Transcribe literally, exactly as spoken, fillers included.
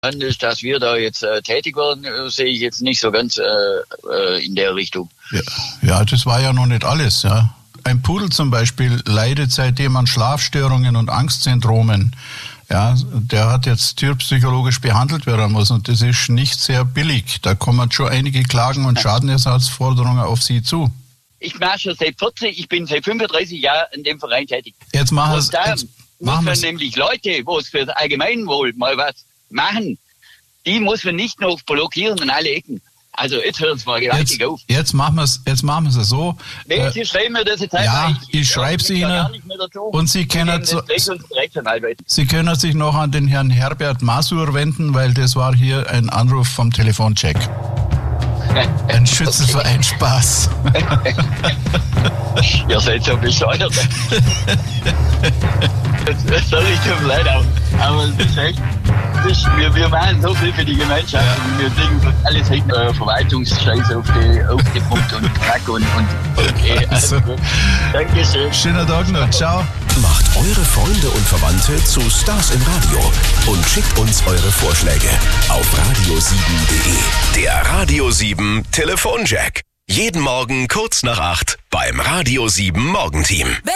ist, dass wir da jetzt äh, tätig werden, äh, sehe ich jetzt nicht so ganz äh, äh, in der Richtung. Ja, ja, das war ja noch nicht alles, ja. Ein Pudel zum Beispiel leidet seitdem an Schlafstörungen und Angstsyndromen. Ja, der hat jetzt tierpsychologisch behandelt werden müssen und das ist nicht sehr billig. Da kommen schon einige Klagen und Schadenersatzforderungen auf Sie zu. Ich mache schon seit vierzig, ich bin seit fünfunddreißig Jahren in dem Verein tätig. Jetzt machen wir es. Da muss man nämlich Leute, wo es für das Allgemeinwohl mal was machen, die muss man nicht noch blockieren in alle Ecken. Also jetzt hört es mal gewaltig jetzt, auf. Jetzt machen wir es jetzt machen wir es so. Nee, äh, Sie schreiben mir das jetzt einfach. Ja, ich, ich schreibe es Ihnen. Und Sie können, so, Sie können sich noch an den Herrn Herbert Masur wenden, weil das war hier ein Anruf vom Telefoncheck. Ein Schützenverein Spaß. Ihr seid so bescheuert. Das soll ich tun, leid auch. Aber das ist echt, das ist, wir, wir machen so viel für die Gemeinschaft. Ja. Und wir legen alles halt, äh, Verwaltungsscheiß auf die, auf die Punkt und Kack und, und okay. Also, also. Dankeschön. Schöner Tag noch. Ciao. Macht eure Freunde und Verwandte zu Stars im Radio und schickt uns eure Vorschläge auf radio sieben punkt de. Der Radio sieben Telefonjack. Jeden Morgen kurz nach acht beim Radio sieben Morgenteam.